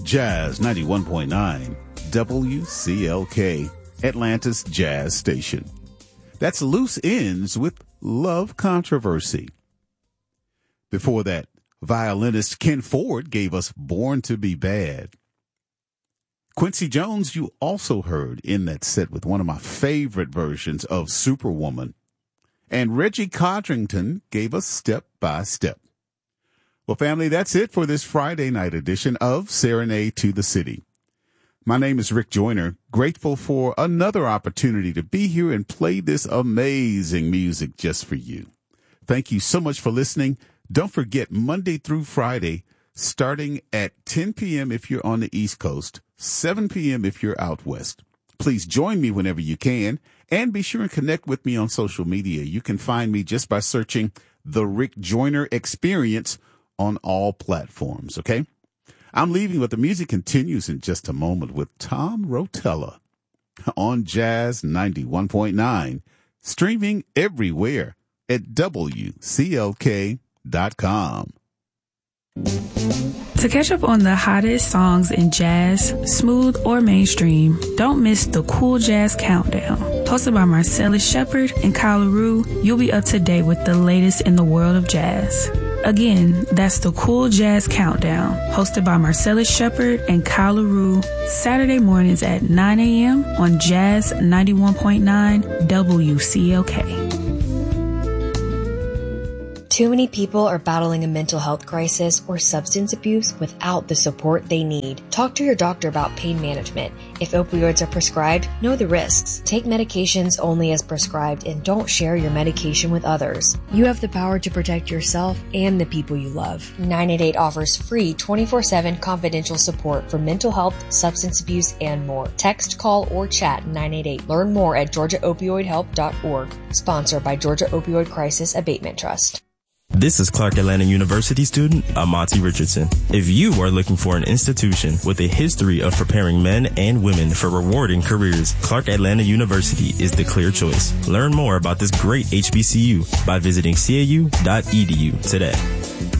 Jazz 91.9, WCLK, Atlanta's Jazz Station. That's Loose Ends with Love Controversy. Before that, violinist Ken Ford gave us Born to Be Bad. Quincy Jones, you also heard in that set with one of my favorite versions of Superwoman. And Reggie Codrington gave us Step by Step. Well, family, that's it for this Friday night edition of Serenade to the City. My name is Rick Joyner, grateful for another opportunity to be here and play this amazing music just for you. Thank you so much for listening. Don't forget, Monday through Friday, starting at 10 p.m. if you're on the East Coast, 7 p.m. if you're out West. Please join me whenever you can, and be sure and connect with me on social media. You can find me just by searching The Rick Joyner Experience on all platforms, okay? I'm leaving, but the music continues in just a moment with Tom Rotella on Jazz 91.9, streaming everywhere at WCLK.com. To catch up on the hottest songs in jazz, smooth or mainstream, don't miss the Cool Jazz Countdown. Hosted by Marcellus Shepard and Kyle LaRue, you'll be up to date with the latest in the world of jazz. Again, that's the Cool Jazz Countdown, hosted by Marcellus Shepard and Kyle LaRue, Saturday mornings at 9 a.m. on Jazz 91.9 WCLK. Too many people are battling a mental health crisis or substance abuse without the support they need. Talk to your doctor about pain management. If opioids are prescribed, know the risks. Take medications only as prescribed and don't share your medication with others. You have the power to protect yourself and the people you love. 988 offers free 24/7 confidential support for mental health, substance abuse, and more. Text, call, or chat 988. Learn more at georgiaopioidhelp.org. Sponsored by Georgia Opioid Crisis Abatement Trust. This is Clark Atlanta University student Amati Richardson. If you are looking for an institution with a history of preparing men and women for rewarding careers, Clark Atlanta University is the clear choice. Learn more about this great HBCU by visiting cau.edu today.